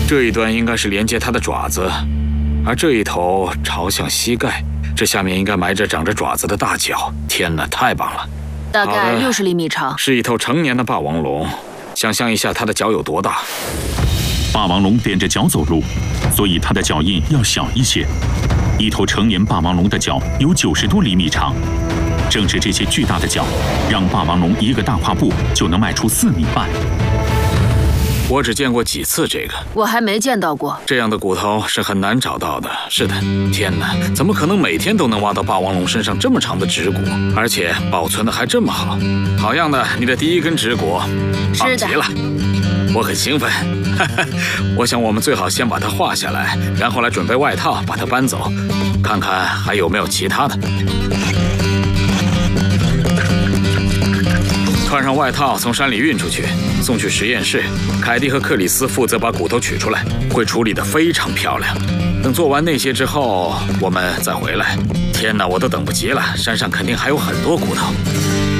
这一端应该是连接它的爪子，而这一头朝向膝盖，这下面应该埋着长着爪子的大脚。天哪，太棒了！ 大概60厘米长， 是一头成年的霸王龙。想象一下它的脚有多大。 霸王龙踮着脚走路，所以它的脚印要小一些。一头成年霸王龙的脚有90多厘米长。正是这些巨大的脚，让霸王龙一个大跨步就能迈出4米半。 我只见过几次这个， 我还没见到过。 这样的骨头是很难找到的。是的，天哪，怎么可能每天都能挖到霸王龙身上这么长的指骨，而且保存的还这么好？好样的，你的第一根指骨，棒极了！我很兴奋。我想我们最好先把它画下来，然后来准备外套，把它搬走，看看还有没有其他的。穿上外套，从山里运出去，送去实验室。凯蒂和克里斯负责把骨头取出来，会处理得非常漂亮。等做完那些之后，我们再回来。天哪，我都等不及了，山上肯定还有很多骨头。